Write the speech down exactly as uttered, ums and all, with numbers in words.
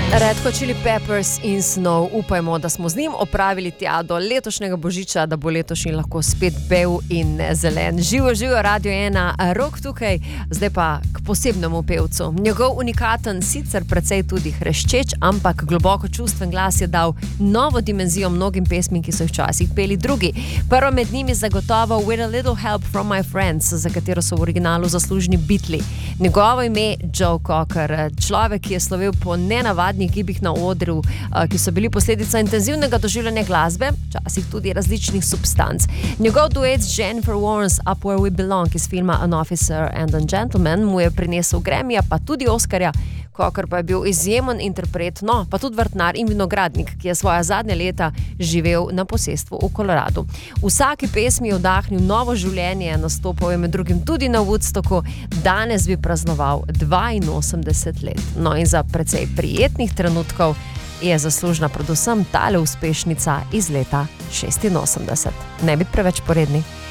Red Hot Chili Peppers in Snow. Upajmo, da smo z njim opravili tja do letošnjega božiča, da bo letošnji lahko spet bel in zelen. Živo, živo, Radio ena, Rok tukaj, zdaj pa k posebnemu pevcu. Njegov unikaten, sicer precej tudi hreščeč, ampak globoko čustven glas je dal novo dimenzijo mnogim pesmim, ki so jih včasih peli drugi. Prvo med njimi zagotovo With a Little Help from My Friends, za katero so v originalu zaslužni Beatli. Njegovo ime Joe Cocker, človek, ki je slovel po nenavadnih gibih na odru, ki so bili posledica intenzivnega doživljanja glasbe, včasih tudi različnih substanc. Njegov duet z Jennifer Warnes Up Where We Belong iz filma An Officer and a Gentleman mu je prinesel Grammyja, pa tudi Oscarja. Cocker pa je bil izjemen interpret, no, pa tudi vrtnar in vinogradnik, ki je svoja zadnja leta živel na posestvu v Koloradu. V vsaki pesmi je vdahnil novo življenje, nastopal je med drugim tudi na Woodstocku, danes bi praznoval dvainosemdeset let. No, in za precej prijetnih trenutkov je zaslužna predvsem tale uspešnica iz leta šestinosemdeset. Ne biti preveč poredni.